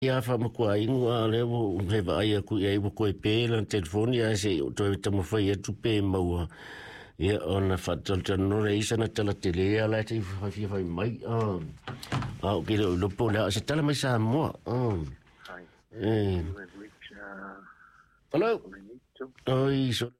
Ia fa makua inga lewo he vai ku ia ibu ko pe la telefoni ia se to tamo fa ia tu pe maua ia ona fa tol no le isa na tala tele ala te fa fa mai o ke lo po la se tala mai sa mo hello oi so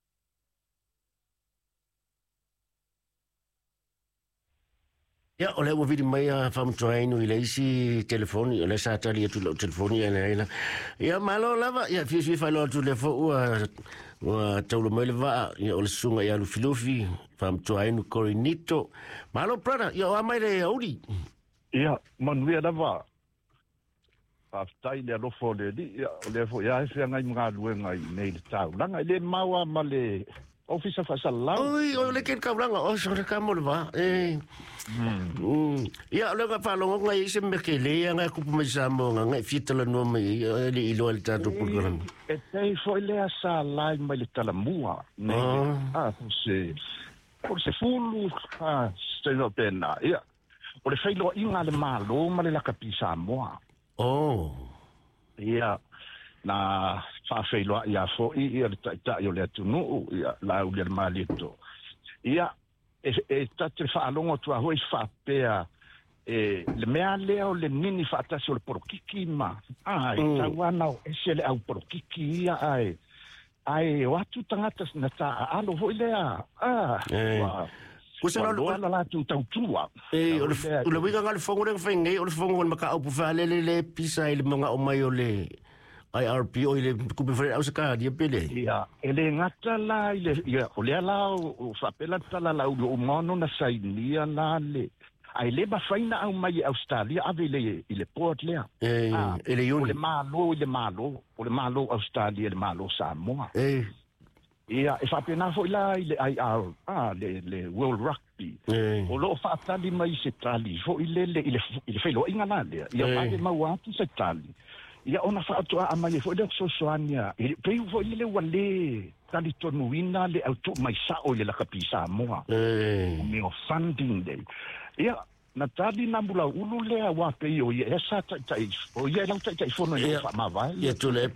ia o le vidi mai fam train i leisi telefoni o le sa tali tu telefoni ela ia malo lava ia fi fa lo tu le fo wa tau mai le va ia o le sunga ia lu filofi fam train corinito malo prana ia o mai le audi ia manuia lava aftai le lofo le di ia o le fo ia se ngai mga luenga i nei tau langa le mawa male ofisa fa sala oi o le ken kaulanga o so le kamol va ia le ga palo ngai se mekele nga ku me samo nga fitala no me le ilo al tato program e sei foi le sala mai le tala mua nei se fulu se no pena ia o le failo inga le malo ma le la kapisa moa ia na fa failo ia fo ia ta io le tunu ia la u le malito ia e tatu fa longo tu a hoi fa pea le mea leo le nini fa ta sur porkiki ma ai tawana e se le au porkiki ia ai watu tangata na ta alo hoi lea kusa la tu tau tua o le wiga ngal fongo le fenge o le fongo maka au pu fa le pisa ile mga o mai o le IRP o ile kupe fere au saka dia pele ia ele ngata la ile ia o le ala o fa pela tala la o mono na sainia la le ai le ba faina au mai Australia ave ile port le ele yuni le malo Australia le malo Samoa ia e fa pena foi la ile IR le World Rugby o lo fa tali mai se tali fo ile felo ingana le ia mai mau atu se tali ia ona fa atu a mai fo le sosoania e pe fo ile wale tali tonuina le auto mai sa o le la kapisa moa me o funding day ia na tali na bula ulu le wa pe o ia sa tai o ia la tai fo no ia fa ma vai ia tu le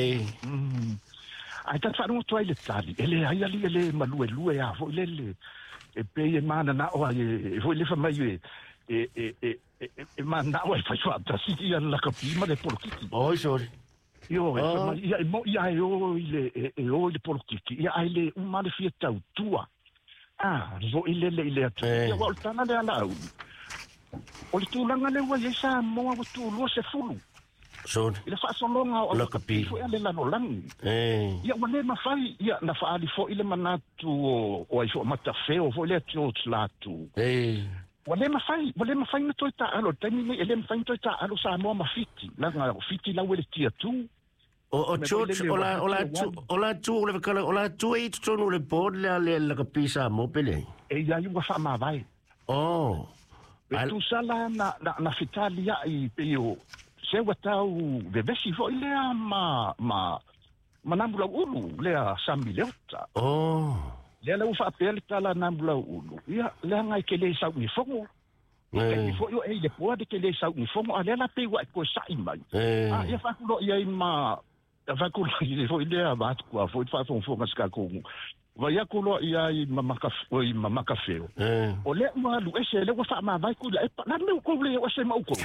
ai ta faru to ile tali ele ai ali ele malue a fo le e pe e mana na o e fo le fa mai e mana o fa sua ta si ia la capima de porkiki sorry io ia o le porkiki ia ai le un male fiesta tua vo ile ia volta na le ala o le tulanga le wa sa mo o tu lo se fulu so ile fa sononga o la capi fo ile la nolang ia wale mafai ia na fa ali fo ile manatu o ai fo matafeo fo ile tu slatu wale mafai na toita alo tani ele mafai toita alo sa mo mafiti la nga fiti la wele tia tu o church ola tu le kala ola tu e tu no le pod la capi sa mo pele ia yu fa ma vai tu sala na fitalia i peo se watau vevesi fo ile ma nambula ulu le sambileota le la ufa pel tala nambula ulu ia le ngai ke le sa ni fongo ke fo yo le po de ke le sa ni fongo ale la pe wa ko sa imai ia fa kulo ia ma fa kulo ile fo ile ba ko fo fa fonga ska ko vai akulo ia i mamaka feo o le malu ese le wa ma vai ku le na me ko le wa se ma ko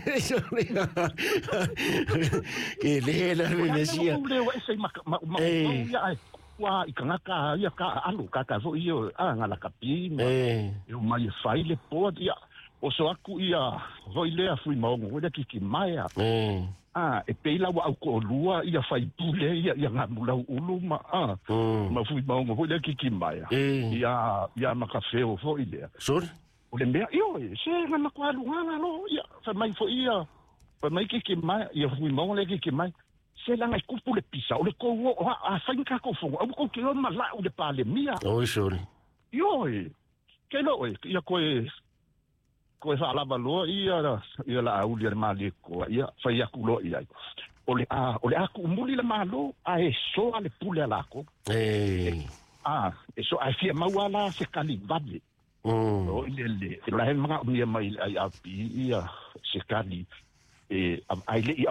ke le la venesia le wa se ma ia wa ikanga ia ka alu ka fo io nga la kapina eu mai fai le po ia o so aku ia voi le fui ma ngo le ki mai e peila wa ko lua ia fai pule ia nga mula ulu ma fui ma ngo le ki mai ia ma kafe o fo ile sorry o le mea io se nga ma kwa lu nga lo ia fa mai fo ia fa mai ki mai ia fui ma ngo le ki mai se la ngai kupu le pisa o le ko a fa ka ko fo o ko ke o ma la o le pale mia sorry io ke lo ia ko fa la valo ia la au le mali ko ia fa ia kulo ia o le aku muli le malo e so ale pule la ko so a fia mawala se kali vale o ile la ma mai ai api ia se kali ai le